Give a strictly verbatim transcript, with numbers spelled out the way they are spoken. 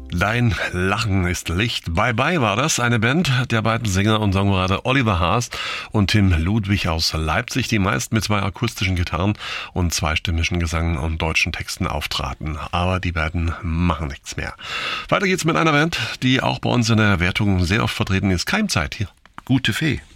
Dein Lachen ist Licht. Bye Bye war das, eine Band der beiden Sänger und Songwriter Oliver Haas und Tim Ludwig aus Leipzig, die meist mit zwei akustischen Gitarren und zweistimmigen Gesang und deutschen Texten auftraten. Aber die beiden machen nichts mehr. Weiter geht's mit einer Band, die auch bei uns in der Wertung sehr oft vertreten ist. Keimzeit hier. Gute Fee.